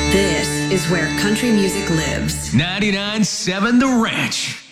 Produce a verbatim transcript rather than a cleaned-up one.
This is where country music lives. ninety-nine point seven The Ranch.